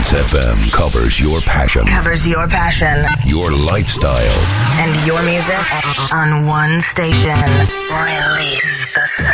Release FM covers your passion. Your lifestyle. And your music on one station. Release the sound.